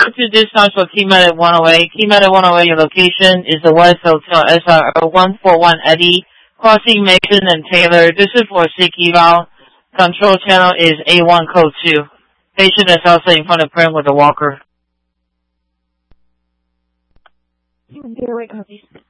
To dispatch for Keymet at 108. Keymet at 108, your location is the West Hotel SRO 141 Eddie, crossing Mason and Taylor. This is for sick eval. Control channel is A1 code 2. Patient is also in front of Prim with a walker. Getaway copies.